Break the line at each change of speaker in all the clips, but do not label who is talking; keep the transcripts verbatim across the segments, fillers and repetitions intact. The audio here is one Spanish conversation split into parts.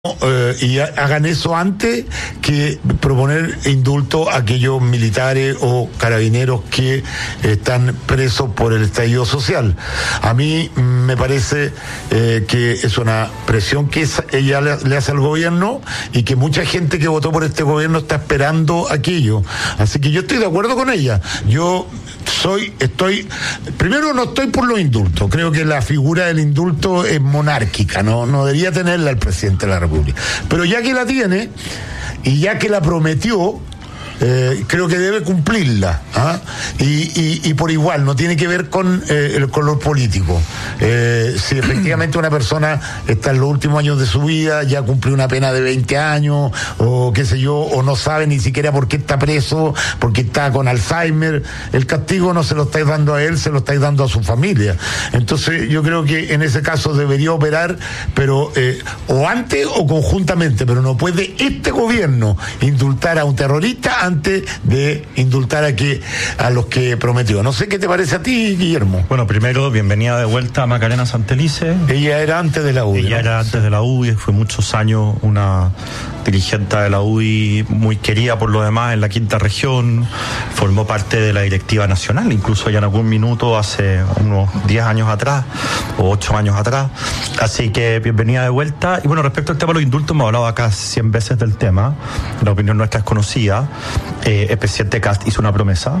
Eh, y ha, hagan eso antes que proponer indulto a aquellos militares o carabineros que están presos por el estallido social. A mí me parece eh, que es una presión que es, ella le, le hace al gobierno y que mucha gente que votó por este gobierno está esperando aquello. Así que yo estoy de acuerdo con ella. Yo soy, estoy, primero no estoy por los indultos. Creo que la figura del indulto es monárquica, no, no debería tenerla el presidente de la República. Pero ya que la tiene y ya que la prometió, eh, creo que debe cumplirla, ¿ah? y, y, y por igual, no tiene que ver con eh, el color político. Eh, si efectivamente una persona está en los últimos años de su vida, ya cumplió una pena de veinte años, o qué sé yo, o no sabe ni siquiera por qué está preso, porque está con Alzheimer, el castigo no se lo estáis dando a él, se lo estáis dando a su familia. Entonces yo creo que en ese caso debería operar, pero eh, o antes o conjuntamente, pero no puede este gobierno indultar a un terrorista antes de indultar a que a los que prometió. No sé qué te parece a ti, Guillermo.
Bueno, primero, bienvenida de vuelta a Macarena Santelice.
Ella era antes de la U D I.
Ella
¿no?
era antes de la U D I, fue muchos años una dirigente de la U D I muy querida por los demás en la quinta región, formó parte de la directiva nacional, incluso ya en algún minuto hace unos diez años atrás, o ocho años atrás. Así que bienvenida de vuelta. Y bueno, respecto al tema de los indultos, hemos hablado acá cien veces del tema, la opinión nuestra es conocida. Eh, el presidente Kast hizo una promesa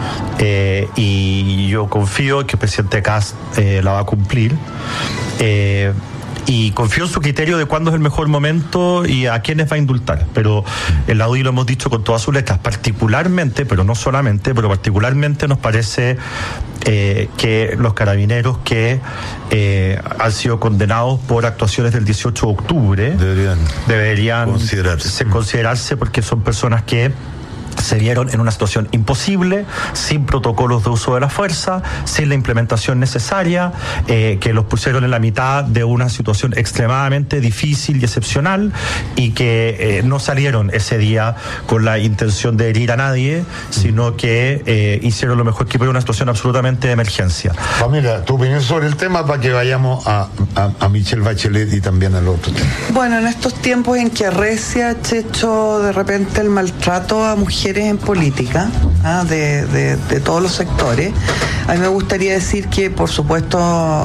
eh, y yo confío que el presidente Kast eh, la va a cumplir eh, y confío en su criterio de cuándo es el mejor momento y a quiénes va a indultar, pero en la U D I lo hemos dicho con todas sus letras, particularmente, pero no solamente, pero particularmente nos parece eh, que los carabineros que eh, han sido condenados por actuaciones del dieciocho de octubre
deberían,
deberían
considerarse.
considerarse porque son personas que se vieron en una situación imposible, sin protocolos de uso de la fuerza, sin la implementación necesaria, eh, que los pusieron en la mitad de una situación extremadamente difícil y excepcional, y que eh, no salieron ese día con la intención de herir a nadie, sino que eh, hicieron lo mejor que pudieron en una situación absolutamente de emergencia.
Pamela, tu opinión sobre el tema para que vayamos a, a, a Michelle Bachelet y también al otro tema.
Bueno, en estos tiempos en que arrecia, Checho, de repente el maltrato a mujeres en política, ¿ah? de, de, de todos los sectores, a mí me gustaría decir que, por supuesto,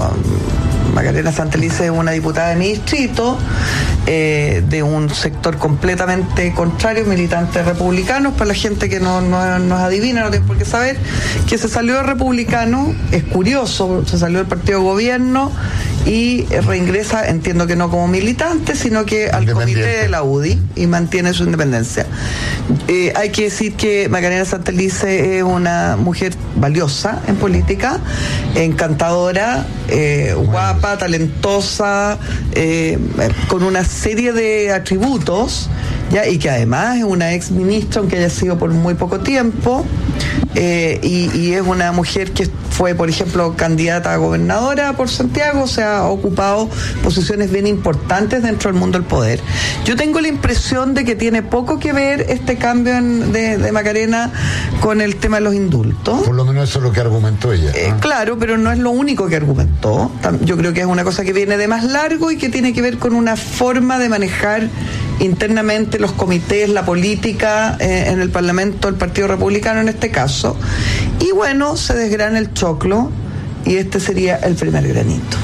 Macarena Santelice es una diputada de mi distrito, eh, de un sector completamente contrario, militantes republicanos. Para la gente que no, no nos adivina, no tiene por qué saber, que se salió de republicano, es curioso, se salió del partido de gobierno y reingresa, entiendo que no como militante, sino que al comité de la U D I, y mantiene su independencia. Eh, hay que decir que Macarena Santelice es una mujer valiosa en política, encantadora, eh, guapa, talentosa, eh, con una serie de atributos, ya, y que además es una ex ministra, aunque haya sido por muy poco tiempo, eh, y, y es una mujer que fue, por ejemplo, candidata a gobernadora por Santiago, o sea, ha ocupado posiciones bien importantes dentro del mundo del poder. Yo tengo la impresión de que tiene poco que ver este cambio en, de, de Macarena con el tema de los indultos.
Por lo menos eso es lo que argumentó ella.
Eh, ¿no? Claro, pero no es lo único que argumentó. Yo creo que es una cosa que viene de más largo y que tiene que ver con una forma de manejar internamente los comités, la política eh, en el Parlamento del Partido Republicano en este caso. Y bueno, se desgrana el choclo y este sería el primer granito.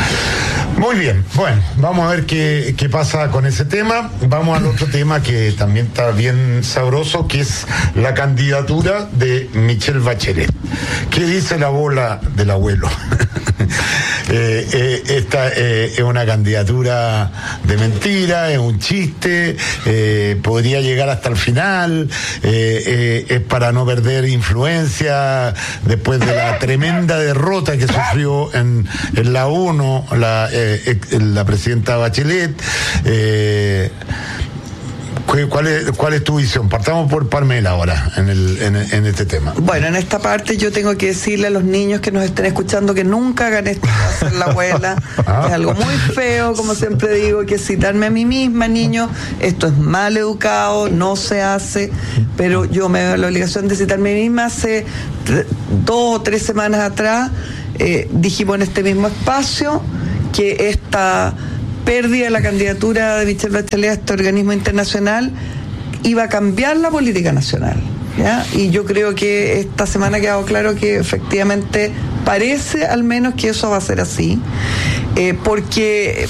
Muy bien, bueno, vamos a ver qué, qué pasa con ese tema. Vamos al otro tema que también está bien sabroso, que es la candidatura de Michelle Bachelet. ¿Qué dice la bola del abuelo? eh, eh, esta eh, es una candidatura de mentira, es un chiste, eh, podría llegar hasta el final, eh, eh, es para no perder influencia después de la tremenda derrota que sufrió en, en la ONU la, eh, la presidenta Bachelet. eh, ¿Cuál es, ¿Cuál es tu visión? Partamos por Pamela ahora en, el, en, en este tema.
Bueno, en esta parte yo tengo que decirle a los niños que nos estén escuchando que nunca hagan esto de hacer la abuela. Ah. Es algo muy feo, como siempre digo, que citarme a mí misma, niños, esto es mal educado, no se hace, pero yo me veo la obligación de citarme a mí misma. Hace tre- dos o tres semanas atrás eh, dijimos en este mismo espacio que esta pérdida de la candidatura de Michelle Bachelet a este organismo internacional iba a cambiar la política nacional, ¿ya? Y yo creo que esta semana ha quedado claro que efectivamente parece al menos que eso va a ser así, eh, porque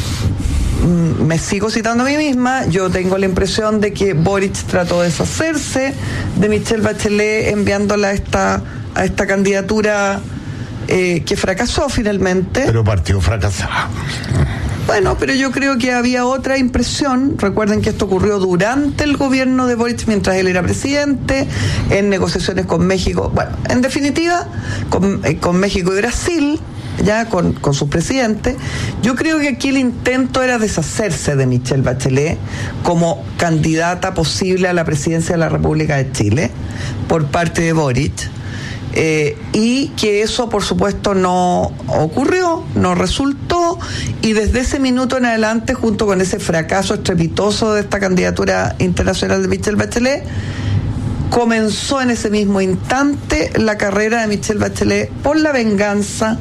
mm, me sigo citando a mí misma, yo tengo la impresión de que Boric trató de deshacerse de Michelle Bachelet enviándola a esta, a esta candidatura eh, que fracasó finalmente.
Pero partió fracasado.
Bueno, pero yo creo que había otra impresión. Recuerden que esto ocurrió durante el gobierno de Boric, mientras él era presidente, en negociaciones con México. Bueno, en definitiva, con, eh, con México y Brasil, ya con, con sus presidentes. Yo creo que aquí el intento era deshacerse de Michelle Bachelet como candidata posible a la presidencia de la República de Chile por parte de Boric. Eh, y que eso por supuesto no ocurrió, no resultó, y desde ese minuto en adelante, junto con ese fracaso estrepitoso de esta candidatura internacional de Michelle Bachelet, comenzó en ese mismo instante la carrera de Michelle Bachelet por la venganza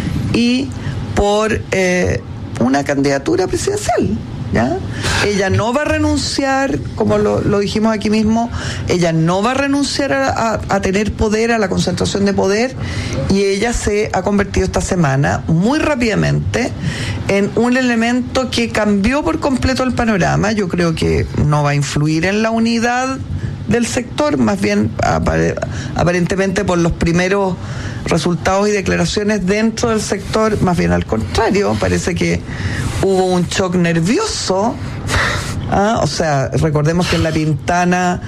y por eh, una candidatura presidencial, ¿ya? Ella no va a renunciar, como lo, lo dijimos aquí mismo, ella no va a renunciar a, a, a tener poder, a la concentración de poder, y ella se ha convertido esta semana muy rápidamente en un elemento que cambió por completo el panorama. Yo creo que no va a influir en la unidad del sector, más bien apare, aparentemente por los primeros resultados y declaraciones dentro del sector, más bien al contrario, parece que hubo un shock nervioso. ¿Ah? O sea, recordemos que en La Pintana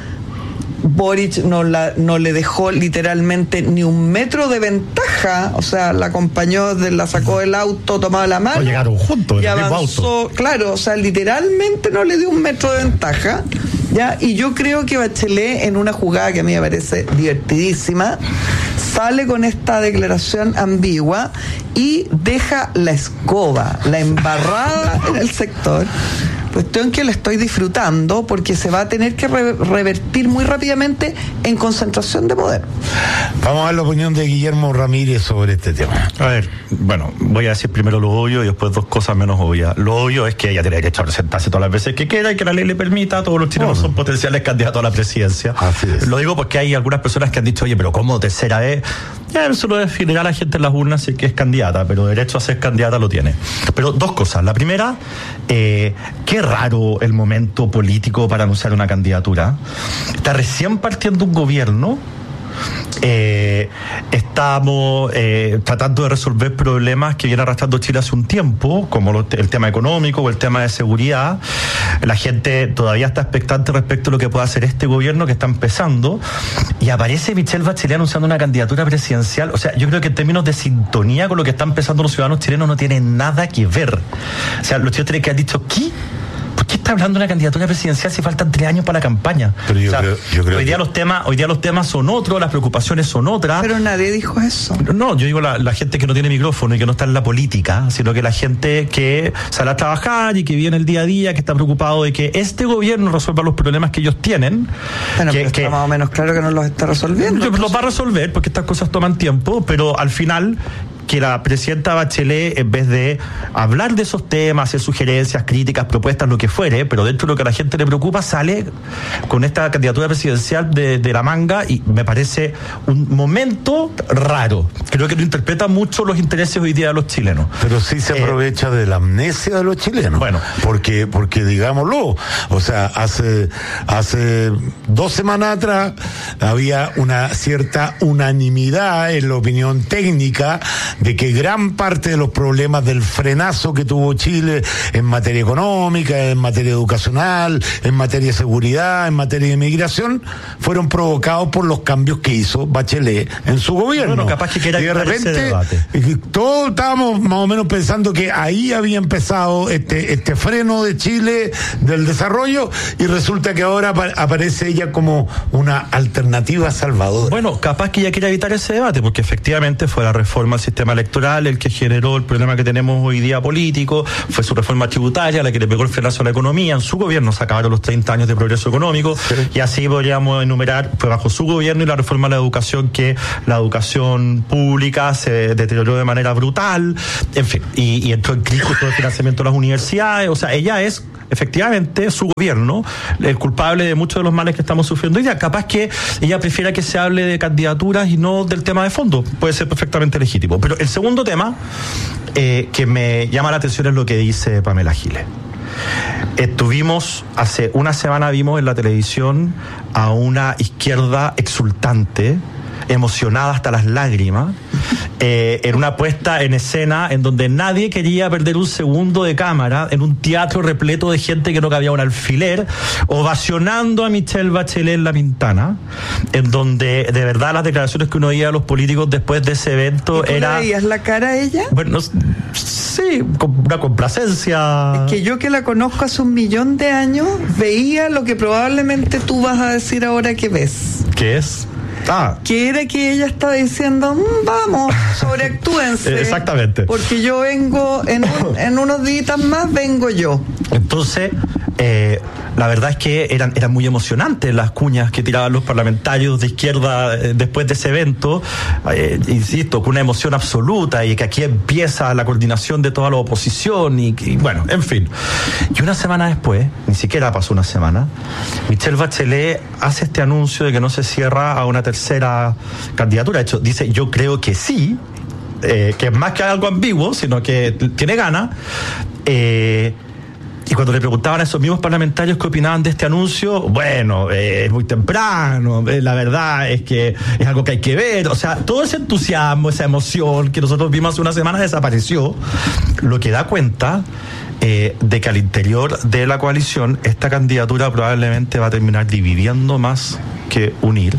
Boric no, la, no le dejó literalmente ni un metro de ventaja, o sea, la acompañó, de, la sacó del auto, tomaba la mano.
No llegaron juntos
y
en el mismo
avanzó,
auto.
claro, o sea, literalmente no le dio un metro de ventaja, ¿ya? Y yo creo que Bachelet, en una jugada que a mí me parece divertidísima, sale con esta declaración ambigua y deja la escoba, la embarrada en el sector. Cuestión que la estoy disfrutando porque se va a tener que re- revertir muy rápidamente en concentración de poder.
Vamos a ver la opinión de Guillermo Ramírez sobre este tema.
A ver, bueno, voy a decir primero lo obvio y después dos cosas menos obvias. Lo obvio es que ella tiene derecho a presentarse todas las veces que quiera y que la ley le permita. Todos los chilenos oh. son potenciales candidatos a la presidencia.
Así es.
Lo digo porque hay algunas personas que han dicho, oye, pero ¿cómo tercera vez? Ya eso lo definirá la gente en las urnas si es que es candidata, pero derecho a ser candidata lo tiene. Pero dos cosas. La primera, eh, qué raro el momento político para anunciar una candidatura. Está recién partiendo un gobierno. Eh, estamos eh, tratando de resolver problemas que viene arrastrando Chile hace un tiempo, como lo, el tema económico o el tema de seguridad. La gente todavía está expectante respecto a lo que pueda hacer este gobierno que está empezando, y aparece Michelle Bachelet anunciando una candidatura presidencial. O sea, yo creo que en términos de sintonía con lo que están empezando los ciudadanos chilenos no tiene nada que ver. O sea, los chilenos tienen que haber dicho, ¿qué? ¿Por qué está hablando de una candidatura presidencial si faltan tres años para la campaña?
Pero yo, o sea, creo, yo creo
hoy día
que...
los temas, hoy día los temas son otros, las preocupaciones son otras.
Pero nadie dijo eso.
No, yo digo la, la gente que no tiene micrófono y que no está en la política, sino que la gente que sale a trabajar y que vive en el día a día, que está preocupado de que este gobierno resuelva los problemas que ellos tienen.
Bueno,
que,
pero
que,
está más o menos claro que no los está resolviendo.
Los va a resolver porque estas cosas toman tiempo, pero al final que la presidenta Bachelet, en vez de hablar de esos temas, hacer sugerencias, críticas, propuestas, lo que fuere, pero dentro de lo que a la gente le preocupa, sale con esta candidatura presidencial de, de la manga, y me parece un momento raro. Creo que no interpreta mucho los intereses hoy día de los chilenos.
Pero sí se eh, aprovecha de la amnesia de los chilenos.
Bueno.
Porque, porque digámoslo, o sea, hace, hace dos semanas atrás había una cierta unanimidad en la opinión técnica de que gran parte de los problemas del frenazo que tuvo Chile en materia económica, en materia educacional, en materia de seguridad, en materia de inmigración, fueron provocados por los cambios que hizo Bachelet en su gobierno.
Bueno, capaz que quiera
y de repente todos estábamos más o menos pensando que ahí había empezado este, este freno de Chile del desarrollo, y resulta que ahora aparece ella como una alternativa salvadora.
Bueno, capaz que ella quiera evitar ese debate, porque efectivamente fue la reforma al sistema sistema electoral el que generó el problema que tenemos hoy día político, fue su reforma tributaria la que le pegó el frenazo a la economía. En su gobierno se acabaron los treinta años de progreso económico, sí. Y así podríamos enumerar, fue bajo su gobierno y la reforma a la educación, que la educación pública se deterioró de manera brutal, en fin, y, y entró en crisis todo el financiamiento de las universidades. O sea, ella es efectivamente su gobierno el culpable de muchos de los males que estamos sufriendo hoy día. Capaz que ella prefiera que se hable de candidaturas y no del tema de fondo, puede ser perfectamente legítimo. Pero el segundo tema eh, que me llama la atención es lo que dice Pamela Giles. Estuvimos, hace una semana vimos en la televisión a una izquierda exultante, emocionada hasta las lágrimas, eh, en una puesta en escena en donde nadie quería perder un segundo de cámara, en un teatro repleto de gente que no cabía un alfiler, ovacionando a Michelle Bachelet en La Pintana, en donde de verdad las declaraciones que uno oía de los políticos después de ese evento
¿Y tú
era...
le veías la cara a ella?
Bueno, sí, con una complacencia.
Es que yo, que la conozco hace un millón de años, veía lo que probablemente tú vas a decir ahora que ves.
¿Qué es? Ah.
Que era que ella estaba diciendo, mmm, vamos, sobreactúense.
Exactamente.
Porque yo vengo, en, un, en unos días más vengo yo.
Entonces, eh, la verdad es que eran, eran muy emocionantes las cuñas que tiraban los parlamentarios de izquierda eh, después de ese evento, eh, insisto, con una emoción absoluta, y que aquí empieza la coordinación de toda la oposición, y, y bueno, en fin. Y una semana después, ni siquiera pasó una semana, Michelle Bachelet hace este anuncio de que no se cierra a una tercera candidatura. De hecho, dice, yo creo que sí, eh, que es más que algo ambiguo, sino que tiene ganas. Eh, Y cuando le preguntaban a esos mismos parlamentarios qué opinaban de este anuncio, bueno, eh, es muy temprano, eh, la verdad es que es algo que hay que ver. O sea, todo ese entusiasmo, esa emoción que nosotros vimos hace una semana desapareció, lo que da cuenta eh, de que al interior de la coalición esta candidatura probablemente va a terminar dividiendo más que unir.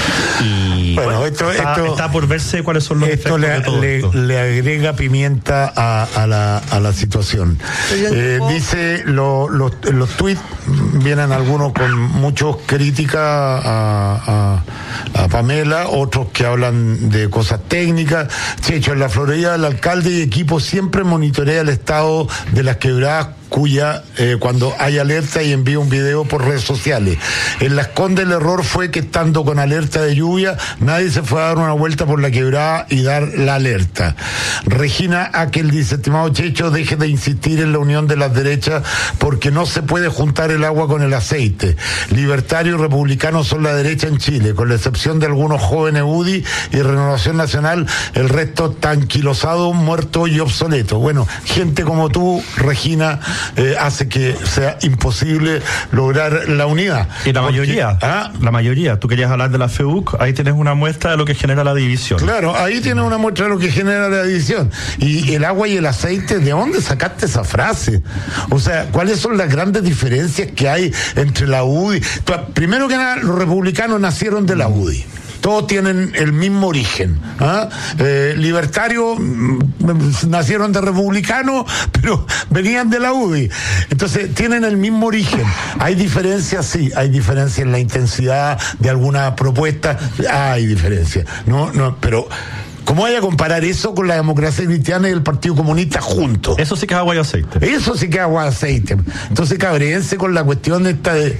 Y
bueno,
bueno,
esto,
está,
esto
está por verse cuáles son los
esto
efectos
le,
de todo
le,
esto.
le agrega pimienta a, a, la, a la situación. Eh, dice, lo, los, los tuits vienen algunos con muchos críticas a, a, a Pamela, otros que hablan de cosas técnicas. Checho, en la Florida el alcalde y equipo siempre monitorea el estado de las quebradas cuya eh, cuando hay alerta y envía un video por redes sociales. En Las Condes el error fue que estando con alerta de lluvia nadie se fue a dar una vuelta por la quebrada y dar la alerta. Regina Aquel dice, estimado Checho, deje de insistir en la unión de las derechas porque no se puede juntar el agua con el aceite. Libertarios y republicanos son la derecha en Chile, con la excepción de algunos jóvenes U D I y Renovación Nacional, el resto tranquilosado, muerto y obsoleto. Bueno, gente como tú, Regina, Eh, hace que sea imposible lograr la unidad.
Y la
Porque,
mayoría,
¿ah? la
mayoría, tú querías hablar de la F E U C, ahí tienes una muestra de lo que genera la división.
Claro, ahí tienes una muestra de lo que genera la división. Y el agua y el aceite, ¿de dónde sacaste esa frase? O sea, ¿cuáles son las grandes diferencias que hay entre la U D I? Primero que nada, los republicanos nacieron de la U D I. Todos tienen el mismo origen. ¿Ah? Eh, libertarios mm, nacieron de republicanos, pero venían de la U D I. Entonces, tienen el mismo origen. Hay diferencias, sí, hay diferencias en la intensidad de alguna propuesta. Hay diferencias. No, no, pero ¿cómo vaya a comparar eso con la democracia cristiana y el Partido Comunista juntos?
Eso sí que es agua y aceite.
Eso sí que es agua y aceite. Entonces, cabréense con la cuestión esta de...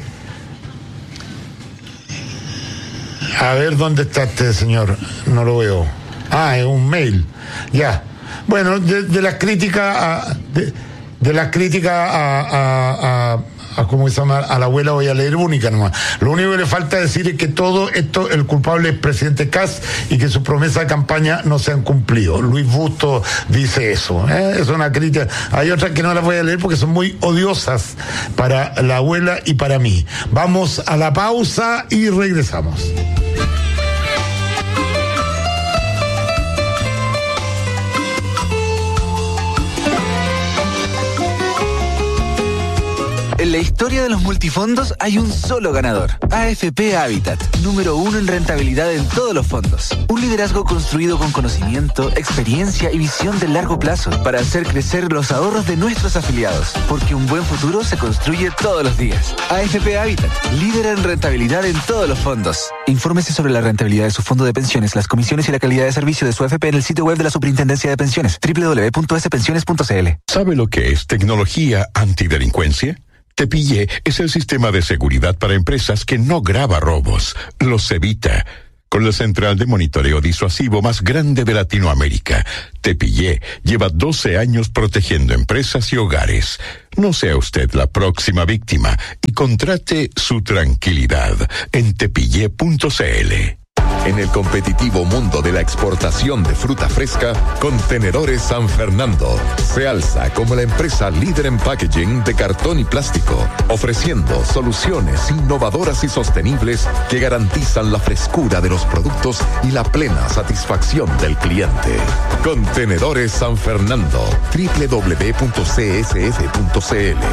A ver, ¿dónde está este señor? No lo veo. Ah, es un mail. Ya. Bueno, de, de las críticas a... De, de las críticas a... a, a a cómo se llama, a la abuela voy a leer única nomás. Lo único que le falta decir es que todo esto, el culpable es presidente Kast y que sus promesas de campaña no se han cumplido. Luis Busto dice eso, ¿eh? Es una crítica. Hay otras que no las voy a leer porque son muy odiosas para la abuela y para mí. Vamos a la pausa y regresamos.
En la historia de los multifondos hay un solo ganador. A F P Habitat, número uno en rentabilidad en todos los fondos. Un liderazgo construido con conocimiento, experiencia y visión de largo plazo para hacer crecer los ahorros de nuestros afiliados. Porque un buen futuro se construye todos los días. A F P Habitat, líder en rentabilidad en todos los fondos. Infórmese sobre la rentabilidad de su fondo de pensiones, las comisiones y la calidad de servicio de su A F P en el sitio web de la Superintendencia de Pensiones, doble u doble u doble u punto s pensiones punto c l.
¿Sabe lo que es tecnología antidelincuencia? Tepillé es el sistema de seguridad para empresas que no graba robos, los evita. Con la central de monitoreo disuasivo más grande de Latinoamérica, Tepillé lleva doce años protegiendo empresas y hogares. No sea usted la próxima víctima y contrate su tranquilidad en tepillé punto c l.
En el competitivo mundo de la exportación de fruta fresca, Contenedores San Fernando se alza como la empresa líder en packaging de cartón y plástico, ofreciendo soluciones innovadoras y sostenibles que garantizan la frescura de los productos y la plena satisfacción del cliente. Contenedores San Fernando, doble u doble u doble u punto c s f punto c l.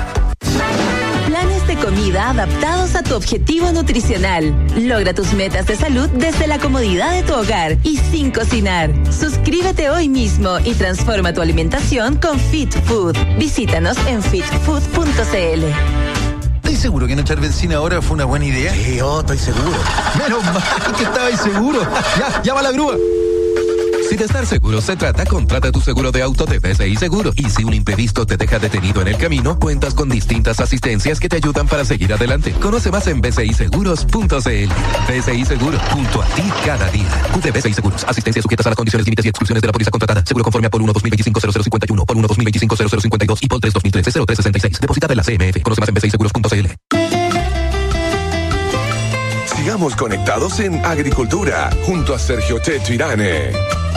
Planes de comida adaptados a tu objetivo nutricional. Logra tus metas de salud desde la comodidad de tu hogar y sin cocinar. Suscríbete hoy mismo y transforma tu alimentación con Fit Food. Visítanos en fit food punto c l.
¿Estás seguro que no echar benzina ahora fue una buena idea?
Sí, yo estoy seguro.
Menos mal que estabais seguro. Ya, llama a la grúa.
Si de estar seguro se trata, contrata tu seguro de auto de B C I Seguro. Y si un imprevisto te deja detenido en el camino, cuentas con distintas asistencias que te ayudan para seguir adelante. Conoce más en b c i seguros punto c l. B C I Seguro, junto a ti cada día. Q de B C I Seguros. Asistencia sujetas a las condiciones, límites y exclusiones de la póliza contratada. Seguro conforme a Pol uno dos mil veinticinco cero cero cincuenta y uno, Pol uno dos mil veinticinco cero cero cincuenta y dos y Pol tres dos mil trece cero tres sesenta y seis. Depositada en la C M F. Conoce más en b c i seguros punto c l.
Sigamos conectados en Agricultura, junto a Sergio Checho Irane.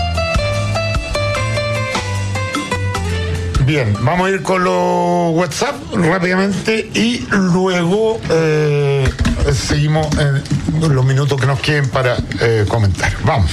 Bien, vamos a ir con los WhatsApp rápidamente y luego eh, seguimos en los minutos que nos queden para eh, comentar. Vamos.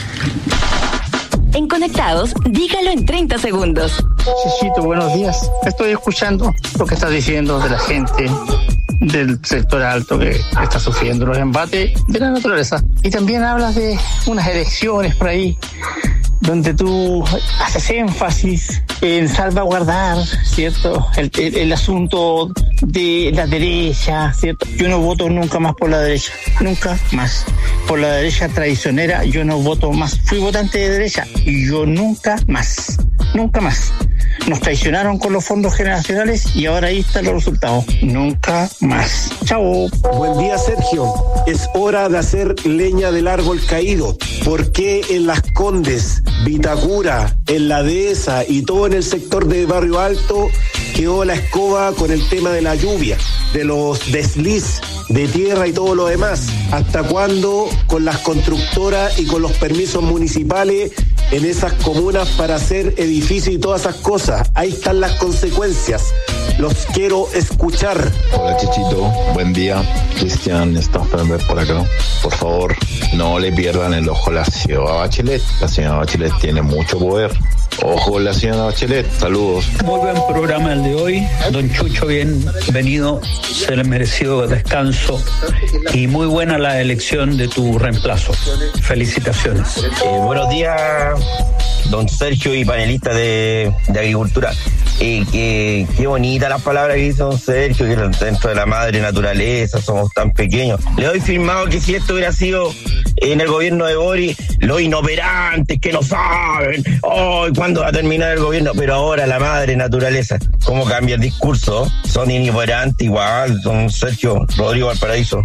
En Conectados, dígalo en treinta segundos.
Chichito, buenos días. Estoy escuchando lo que estás diciendo de la gente del sector alto que está sufriendo los embates de la naturaleza. Y también hablas de unas elecciones por ahí donde tú haces énfasis en salvaguardar, ¿cierto? El, el, el asunto de la derecha, ¿cierto? Yo no voto nunca más por la derecha, nunca más. Por la derecha traicionera, yo no voto más. Fui votante de derecha y yo nunca más, nunca más. Nos traicionaron con los fondos generacionales y ahora ahí están los resultados. Nunca más. Chao.
Buen día, Sergio. Es hora de hacer leña del árbol caído. ¿Por qué en Las Condes, Vitacura, en la Dehesa y todo en el sector de Barrio Alto quedó la escoba con el tema de la lluvia, de los desliz de tierra y todo lo demás? ¿Hasta cuándo con las constructoras y con los permisos municipales en esas comunas para hacer edificios y todas esas cosas? Ahí están las consecuencias. Los quiero escuchar.
Hola, Chichito, buen día. Cristian Stauffenberg por acá. Por favor, no le pierdan el ojo a la señora Bachelet. La señora Bachelet tiene mucho poder. Ojo la señora Bachelet, saludos.
Muy buen programa el de hoy, don Chucho, bienvenido, se le mereció descanso y muy buena la elección de tu reemplazo. Felicitaciones.
Eh, buenos días, don Sergio y panelista de, de Agricultura. Eh, que, qué bonita las palabras que dice don Sergio, que dentro de la madre naturaleza somos tan pequeños. Le doy firmado que si esto hubiera sido en el gobierno de Boris, los inoperantes que no saben, oh, ¿cuándo va a terminar el gobierno? Pero ahora la madre naturaleza, ¿cómo cambia el discurso? Son inoperantes igual, don Sergio Rodrigo Valparaíso.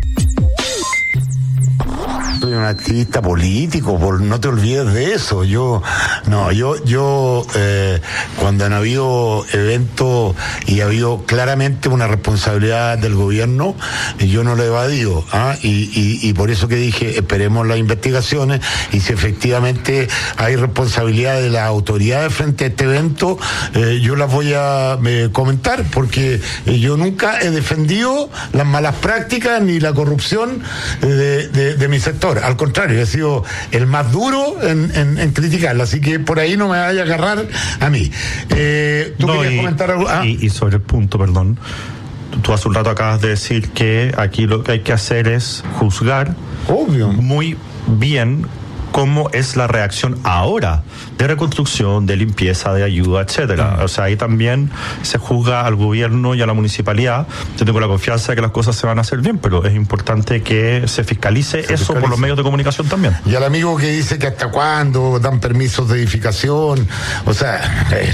Soy un activista político, por no te olvides de eso. Yo, no, yo, yo, eh, cuando han habido eventos y ha habido claramente una responsabilidad del gobierno, yo no lo he evadido, ¿ah? y, y, y por eso que dije, esperemos las investigaciones y si efectivamente hay responsabilidad de las autoridades frente a este evento, eh, yo las voy a eh, comentar, porque eh, yo nunca he defendido las malas prácticas ni la corrupción eh, de, de, de mi sector. Al contrario, he sido el más duro en, en, en criticarla, así que por ahí no me vaya a agarrar a mí. Eh, ¿Tú
no,
querías
y,
comentar algo? Ah.
Y, y sobre el punto, perdón. tú hace un rato acabas de decir que aquí lo que hay que hacer es juzgar
Obvio.
muy bien cómo es la reacción ahora de reconstrucción, de limpieza, de ayuda, etcétera. Mm. O sea, ahí también se juzga al gobierno y a la municipalidad. Yo tengo la confianza de que las cosas se van a hacer bien, pero es importante que se fiscalice se eso fiscalice. Por los medios de comunicación también.
Y al amigo que dice que hasta cuándo dan permisos de edificación, o sea, eh,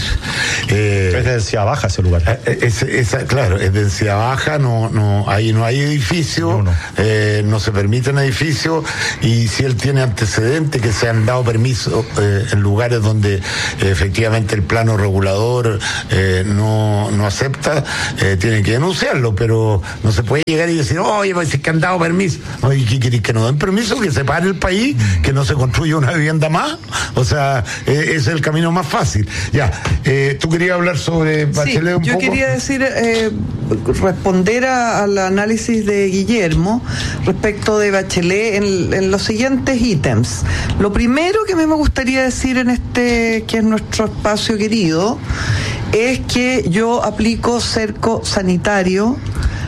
eh, es de densidad baja ese lugar.
Es, es, claro, es densidad baja, no, no, ahí no hay edificio, no, eh, no se permiten edificios, y si él tiene antecedentes que se han dado permisos eh, en lugares donde eh, efectivamente el plano regulador eh, no, no acepta, eh, tienen que denunciarlo, pero no se puede llegar y decir, oye, pues es que han dado permiso. Oye, ¿qué querés? ¿Que no den permiso? ¿Que se pare el país? ¿Que no se construya una vivienda más? O sea, eh, ese es el camino más fácil. Ya, eh, tú querías hablar sobre Bachelet
sí,
un
yo
poco.
Yo quería decir, eh, responder a, al análisis de Guillermo respecto de Bachelet en, en los siguientes ítems. Lo primero que a mí me gustaría decir en este, que es nuestro espacio querido, es que yo aplico cerco sanitario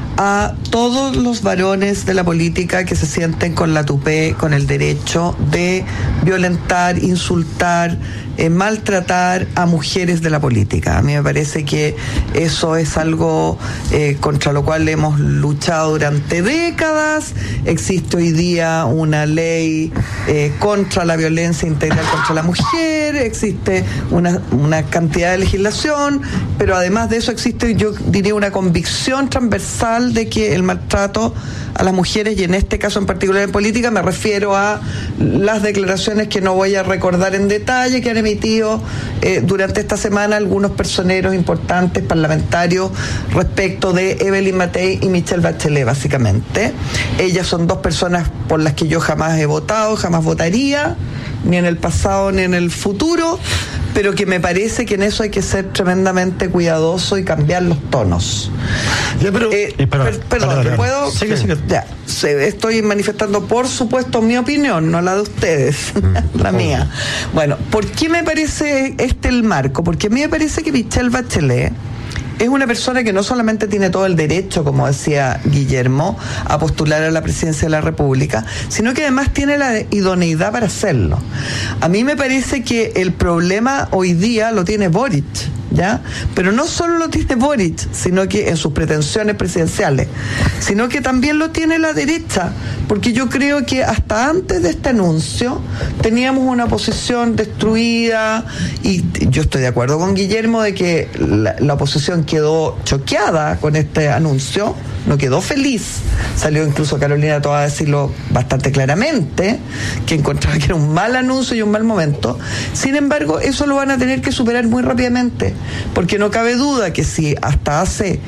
a todos los varones de la política que se sienten con la tupé, con el derecho de violentar, insultar, eh, maltratar a mujeres de la política. A mí me parece que eso es algo eh, contra lo cual hemos luchado durante décadas. Existe hoy día una ley eh, contra la violencia integral contra la mujer, existe una, una cantidad de legislación, pero además de eso existe, yo diría, una convicción transversal de que el maltrato a las mujeres, y en este caso en particular en política, me refiero a las declaraciones que no voy a recordar en detalle, que han emitido eh, durante esta semana algunos personeros importantes parlamentarios respecto de Evelyn Matei y Michelle Bachelet, básicamente. Ellas son dos personas por las que yo jamás he votado, jamás votaría, ni en el pasado ni en el futuro, pero que me parece que en eso hay que ser tremendamente cuidadoso y cambiar los tonos.
Ya, pero,
eh, eh, para, per, perdón, para, para, ¿puedo? Sí, sí, sí. Ya, estoy manifestando, por supuesto, mi opinión, no la de ustedes, mm, la mía. Bueno, ¿por qué me parece este el marco? Porque a mí me parece que Michelle Bachelet es una persona que no solamente tiene todo el derecho, como decía Guillermo, a postular a la presidencia de la República, sino que además tiene la idoneidad para hacerlo. A mí me parece que el problema hoy día lo tiene Boric, ¿ya? Pero no solo lo tiene Boric, sino que en sus pretensiones presidenciales, sino que también lo tiene la derecha, porque yo creo que hasta antes de este anuncio teníamos una oposición destruida, y yo estoy de acuerdo con Guillermo de que la, la oposición quedó choqueada con este anuncio, no quedó feliz. Salió incluso Carolina Toá a decirlo bastante claramente, que encontraba que era un mal anuncio y un mal momento. Sin embargo, eso lo van a tener que superar muy rápidamente, porque no cabe duda que si hasta hace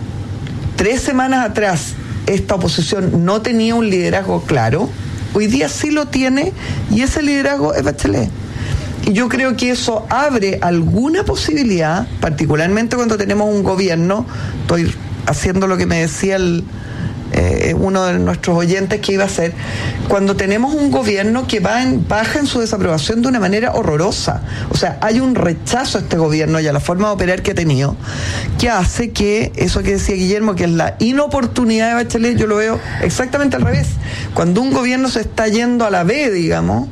tres semanas atrás esta oposición no tenía un liderazgo claro, hoy día sí lo tiene, y ese liderazgo es Bachelet. Y yo creo que eso abre alguna posibilidad, particularmente cuando tenemos un gobierno, estoy haciendo lo que me decía el, eh, uno de nuestros oyentes que iba a hacer, cuando tenemos un gobierno que va en, baja en su desaprobación de una manera horrorosa. O sea, hay un rechazo a este gobierno y a la forma de operar que ha tenido, que hace que, eso que decía Guillermo, que es la inoportunidad de Bachelet, yo lo veo exactamente al revés. Cuando un gobierno se está yendo a la B, digamos,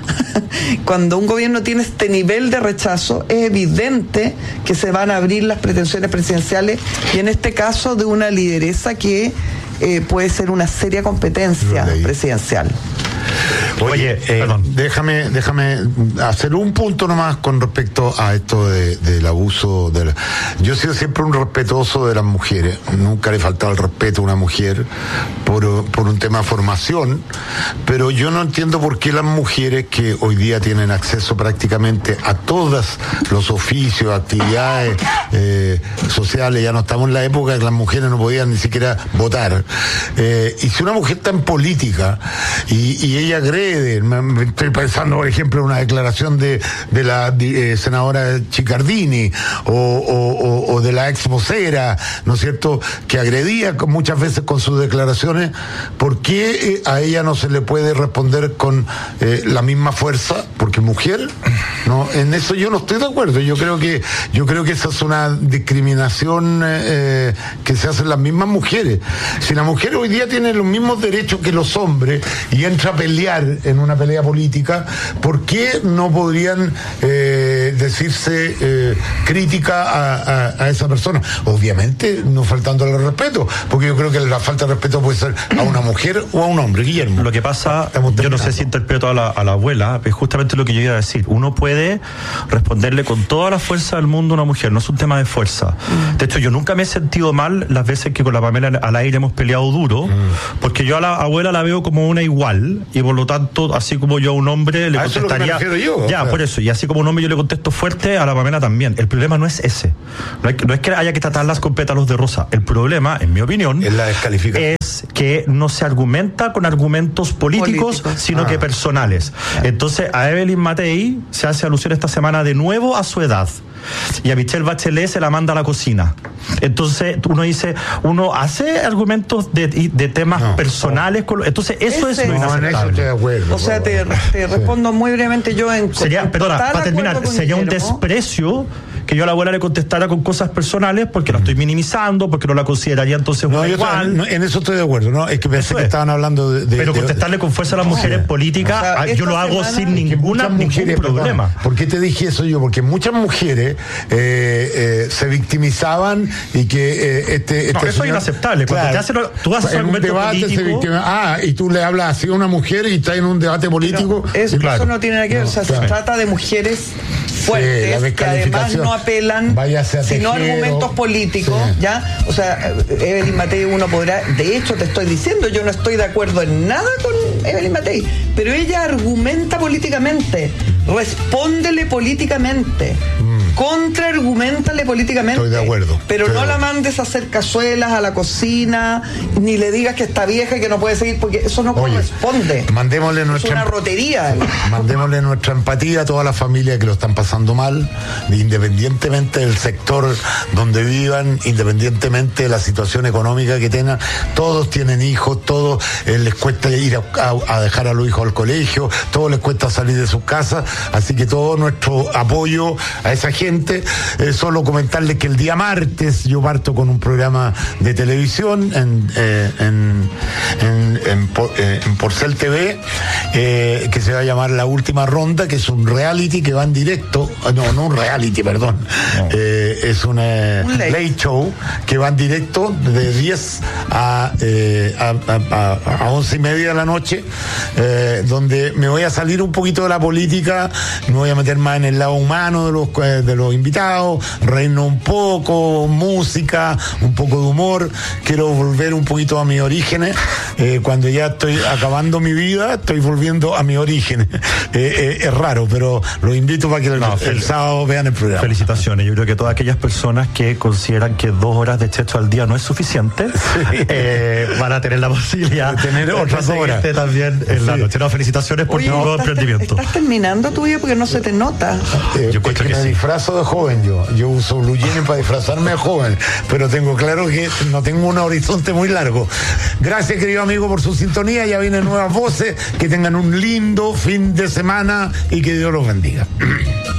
cuando un gobierno tiene este nivel de rechazo, es evidente que se van a abrir las pretensiones presidenciales, y en este caso de una lideresa que eh, puede ser una seria competencia presidencial.
Oye, eh, déjame déjame hacer un punto nomás con respecto a esto de, del abuso de la... Yo he sido siempre un respetuoso de las mujeres, nunca le he faltado el respeto a una mujer por, por un tema de formación, pero yo no entiendo por qué las mujeres que hoy día tienen acceso prácticamente a todos los oficios, actividades eh, sociales, ya no estamos en la época que las mujeres no podían ni siquiera votar, eh, y si una mujer está en política y, y ella agrede. Me, me estoy pensando, por ejemplo, en una declaración de, de la de, eh, senadora Chicardini o, o, o, o de la ex vocera, ¿no es cierto?, que agredía muchas veces con sus declaraciones. ¿Por qué eh, a ella no se le puede responder con eh, la misma fuerza? Porque mujer, no, en eso yo no estoy de acuerdo. Yo creo que yo creo que esa es una discriminación eh, que se hacen las mismas mujeres. Si la mujer hoy día tiene los mismos derechos que los hombres y entra a pelear en una pelea política, ¿por qué no podrían eh, decirse eh, crítica a, a, a esa persona? Obviamente no faltándole el respeto, porque yo creo que la falta de respeto puede ser a una mujer o a un hombre. Guillermo,
lo que pasa, yo no sé si interpreto a la, a la abuela, es justamente lo que yo iba a decir. Uno puede responderle con toda la fuerza del mundo a una mujer, no es un tema de fuerza. De hecho, yo nunca me he sentido mal las veces que con la Pamela al aire hemos peleado duro, porque yo a la abuela la veo como una igual, y por lo tanto, así como yo a un hombre le
a
contestaría,
eso es lo que me refiero yo,
ya,
o sea.
por eso, y así como un hombre yo le contesto fuerte, a la Pamela también. El problema no es ese, no, hay, no es que haya que tratarlas con pétalos de rosa. El problema, en mi opinión,
es la descalificación,
es que no se argumenta con argumentos políticos, políticos. sino ah. que personales. Claro. Entonces, a Evelyn Matei se hace alusión esta semana de nuevo a su edad, y a Michelle Bachelet se la manda a la cocina. Entonces uno dice, uno hace argumentos de, de temas no, personales, no. Con, entonces eso
Ese,
es lo inaceptable.
No, en eso estoy de acuerdo,
o sea, te, te sí. respondo muy brevemente yo en
sería, perdona, para terminar, sería un desprecio que yo a la abuela le contestara con cosas personales, porque la estoy minimizando, porque no la consideraría entonces
no, yo
igual.
Estoy, no, en eso estoy de acuerdo, ¿no? Es que pensé es. que estaban hablando de... de
Pero
de,
contestarle con fuerza a las mujeres no, políticas, o sea, yo lo hago sin ninguna,
mujeres,
ningún problema.
Perdón, ¿por qué te dije eso yo? Porque muchas mujeres eh, eh, se victimizaban y que eh, este, este...
No, eso
señor,
es inaceptable. Cuando
claro,
te haces, tú haces
en un debate político, se victima, ah, y tú le hablas así a una mujer y está en un debate político.
Eso,
claro,
eso no tiene nada que ver, no, o sea,
claro.
se trata de mujeres fuertes, sí, que además no apelan sino argumentos políticos, sí. ¿ya? O sea, Evelyn Matei uno podrá, de hecho te estoy diciendo, yo no estoy de acuerdo en nada con Evelyn Matei, pero ella argumenta políticamente, respóndele políticamente, mm. contraargumentale políticamente.
Estoy de acuerdo.
Pero,
pero
no la mandes a hacer cazuelas a la cocina, ni le digas que está vieja y que no puede seguir, porque eso no Oye, corresponde.
Mandémosle nuestra,
es una rotería.
Mandémosle nuestra empatía a toda la familia que lo están pasando mal, independientemente del sector donde vivan, independientemente de la situación económica que tengan. Todos tienen hijos, todos eh, les cuesta ir a, a, a dejar a los hijos al colegio, todos les cuesta salir de sus casas, así que todo nuestro apoyo a esa gente. Eh, solo comentarles que el día martes yo parto con un programa de televisión en, eh, en, en, en, eh, en Porcel T V, eh, que se va a llamar La Última Ronda, que es un reality que va en directo, no, no un reality, perdón, no. eh, es una un late. late show que va en directo de diez a, eh, a, a, a once y media de la noche, eh, donde me voy a salir un poquito de la política, me voy a meter más en el lado humano de los, de los invitados, reírnos un poco, música, un poco de humor. Quiero volver un poquito a mis orígenes. Eh, cuando ya estoy acabando mi vida, estoy volviendo a mis orígenes. Eh, eh, es raro, pero los invito para que no, el, el sábado vean el programa.
Felicitaciones. Yo creo que todas aquellas personas que consideran que dos horas de Checho al día no es suficiente, sí. eh, van a tener la posibilidad
de tener otras horas
también en sí. la noche. No, felicitaciones por tu nuevo emprendimiento.
Estás terminando tu vida porque no se te nota.
Eh, yo es que, que me sí. disfrazo de joven yo. Yo uso blue jeans para disfrazarme de joven, pero tengo claro que no tengo un horizonte muy largo. Gracias, querido amigo, por su sintonía. Ya vienen nuevas voces. Que tengan un lindo fin de semana y que Dios los bendiga.